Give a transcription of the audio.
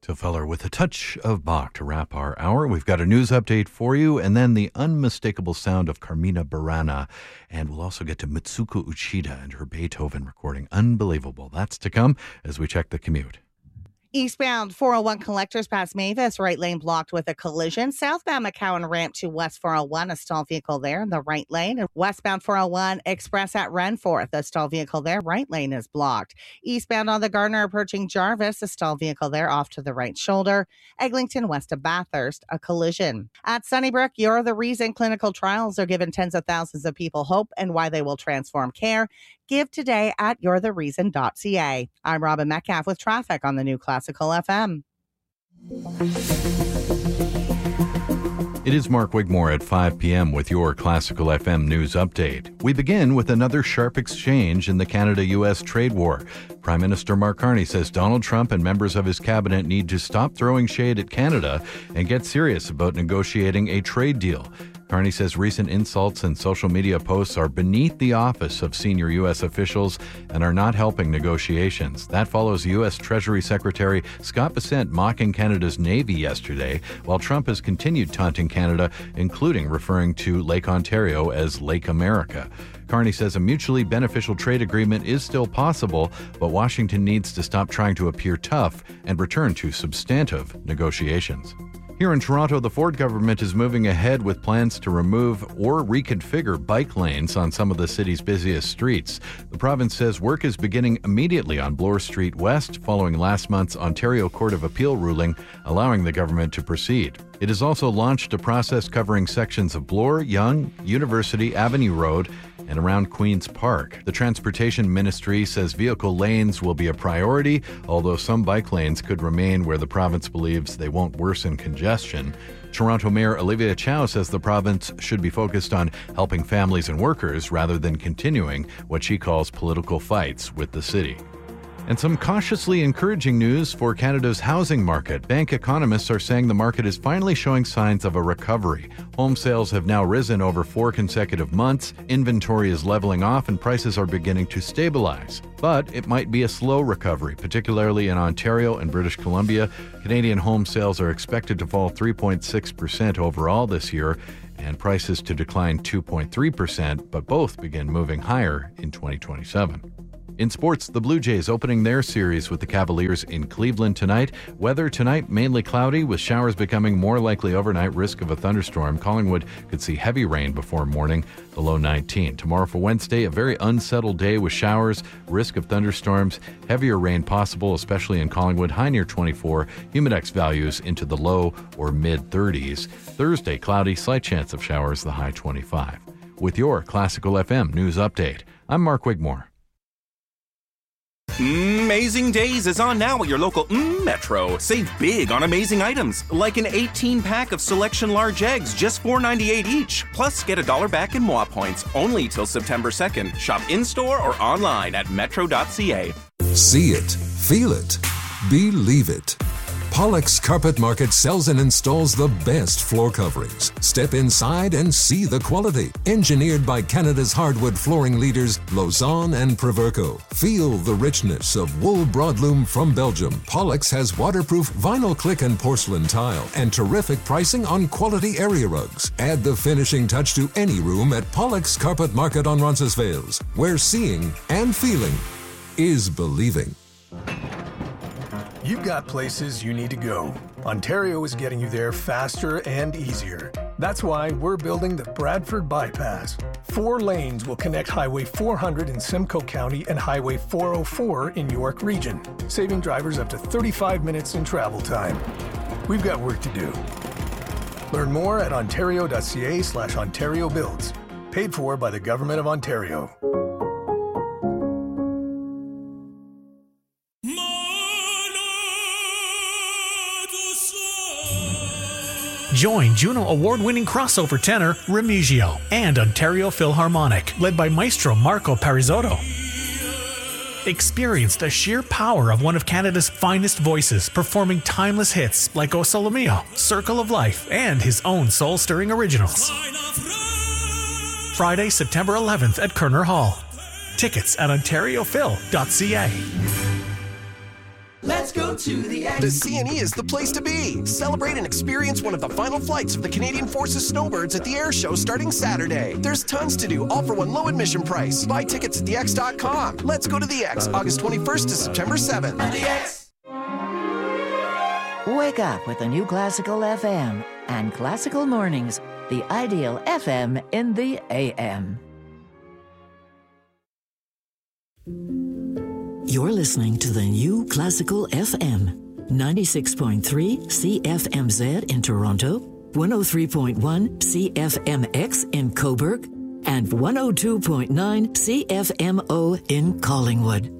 Phil Feller with a touch of Bach to wrap our hour. We've got a news update for you, and then the unmistakable sound of Carmina Burana. And we'll also get to Mitsuko Uchida and her Beethoven recording. Unbelievable. That's to come as we check the commute. Eastbound 401 collectors past Mavis, right lane blocked with a collision. Southbound McCowan ramp to West 401, a stalled vehicle there in the right lane. And westbound 401 express at Renforth, a stalled vehicle there, right lane is blocked. Eastbound on the Gardner approaching Jarvis, a stalled vehicle there off to the right shoulder. Eglinton west of Bathurst, a collision. At Sunnybrook, You're the Reason clinical trials are giving tens of thousands of people hope and why they will transform care. Give today at you'rethereason.ca. I'm Robin Metcalf with traffic on the new Classical FM. It is Mark Wigmore at 5 p.m. with your Classical FM news update. We begin with another sharp exchange in the Canada-U.S. trade war. Prime Minister Mark Carney says Donald Trump and members of his cabinet need to stop throwing shade at Canada and get serious about negotiating a trade deal. Carney says recent insults and social media posts are beneath the office of senior U.S. officials and are not helping negotiations. That follows U.S. Treasury Secretary Scott Bessent mocking Canada's Navy yesterday, while Trump has continued taunting Canada, including referring to Lake Ontario as Lake America. Carney says a mutually beneficial trade agreement is still possible, but Washington needs to stop trying to appear tough and return to substantive negotiations. Here in Toronto, the Ford government is moving ahead with plans to remove or reconfigure bike lanes on some of the city's busiest streets. The province says work is beginning immediately on Bloor Street West following last month's Ontario Court of Appeal ruling allowing the government to proceed. It has also launched a process covering sections of Bloor, Yonge, University Avenue Road, and around Queen's Park. The Transportation Ministry says vehicle lanes will be a priority, although some bike lanes could remain where the province believes they won't worsen congestion. Toronto Mayor Olivia Chow says the province should be focused on helping families and workers rather than continuing what she calls political fights with the city. And some cautiously encouraging news for Canada's housing market. Bank economists are saying the market is finally showing signs of a recovery. Home sales have now risen over 4 consecutive months, inventory is leveling off, and prices are beginning to stabilize. But it might be a slow recovery, particularly in Ontario and British Columbia. Canadian home sales are expected to fall 3.6% overall this year, and prices to decline 2.3%, but both begin moving higher in 2027. In sports, the Blue Jays opening their series with the Cavaliers in Cleveland tonight. Weather tonight, mainly cloudy, with showers becoming more likely overnight, risk of a thunderstorm. Collingwood could see heavy rain before morning, the low 19. Tomorrow for Wednesday, a very unsettled day with showers, risk of thunderstorms, heavier rain possible, especially in Collingwood, high near 24, humidex values into the low or mid-30s. Thursday, cloudy, slight chance of showers, the high 25. With your Classical FM news update, I'm Mark Wigmore. Amazing Days is on now at your local Metro. Save big on amazing items, like an 18-pack of Selection large eggs, just $4.98 each. Plus, get $1 back in MOA points, only till September 2nd. Shop in-store or online at metro.ca. See it, feel it, believe it. Pollock's Carpet Market sells and installs the best floor coverings. Step inside and see the quality. Engineered by Canada's hardwood flooring leaders, Lausanne and Proverco. Feel the richness of wool broadloom from Belgium. Pollock's has waterproof vinyl click and porcelain tile and terrific pricing on quality area rugs. Add the finishing touch to any room at Pollock's Carpet Market on Roncesvalles, where seeing and feeling is believing. You've got places you need to go. Ontario is getting you there faster and easier. That's why we're building the Bradford Bypass. 4 lanes will connect Highway 400 in Simcoe County and Highway 404 in York Region, saving drivers up to 35 minutes in travel time. We've got work to do. Learn more at ontario.ca/Ontario Builds. Paid for by the Government of Ontario. Join Juno Award-winning crossover tenor Remigio and Ontario Philharmonic, led by Maestro Marco Parisotto. Experience the sheer power of one of Canada's finest voices, performing timeless hits like O Sole Mio, Circle of Life, and his own soul-stirring originals. Friday, September 11th at Kerner Hall. Tickets at ontariophil.ca. Let's Let's go to the X. The CNE is the place to be. Celebrate and experience one of the final flights of the Canadian Forces Snowbirds at the air show starting Saturday. There's tons to do, all for one low admission price. Buy tickets at thex.com. Let's go to the X, August 21st to September 7th. The X. Wake up with the new Classical FM and Classical Mornings, the ideal FM in the AM. You're listening to the new Classical FM, 96.3 CFMZ in Toronto, 103.1 CFMX in Cobourg, and 102.9 CFMO in Collingwood.